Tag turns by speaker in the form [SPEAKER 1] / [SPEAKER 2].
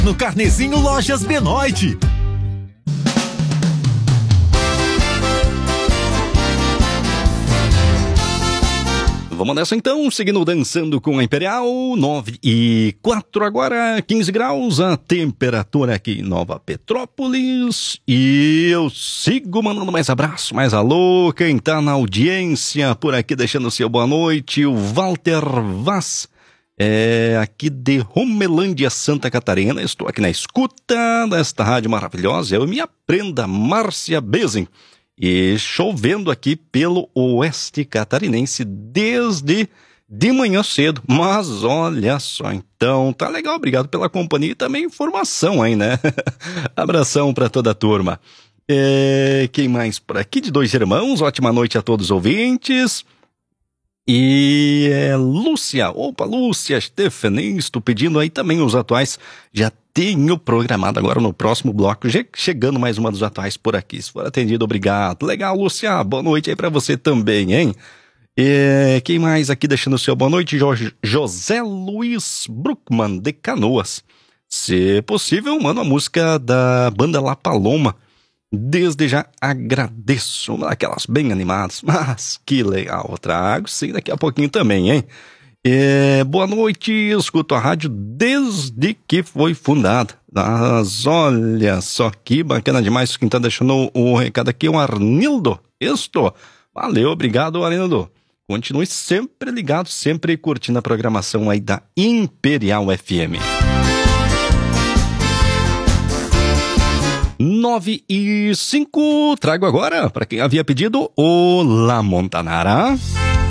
[SPEAKER 1] No Carnezinho Lojas Benoit.
[SPEAKER 2] Vamos nessa então, seguindo dançando com a Imperial, 9:04 agora, 15 graus, a temperatura aqui em Nova Petrópolis. E eu sigo mandando mais abraço, mais alô, quem tá na audiência por aqui, deixando o seu boa noite, o Walter Vaz, aqui de Romelândia, Santa Catarina. Estou aqui na escuta desta rádio maravilhosa, eu e minha prenda Márcia Bezin. E chovendo aqui pelo oeste catarinense desde de manhã cedo. Mas olha só, então tá legal, obrigado pela companhia e também informação aí, né? Abração pra toda a turma. Quem mais por aqui? De Dois Irmãos, ótima noite a todos os ouvintes. E Lúcia, opa, Lúcia Stephanie, estou pedindo aí também os atuais. Já tenho programado agora no próximo bloco, chegando mais uma dos atuais por aqui. Se for atendido, obrigado. Legal, Lúcia, boa noite aí pra você também, hein? Quem mais aqui deixando o seu boa noite? José Luiz Bruckmann, de Canoas. Se possível, manda a música da banda La Paloma. Desde já agradeço, aquelas bem animadas, mas que legal, trago sim daqui a pouquinho também, hein? Boa noite, escuto a rádio desde que foi fundada. Mas olha só que bacana demais, quem tá deixando o recado aqui é o Arnildo. Valeu, obrigado, Arnildo. Continue sempre ligado, sempre curtindo a programação aí da Imperial FM. 9:05, trago agora, para quem havia pedido, o La Montanara.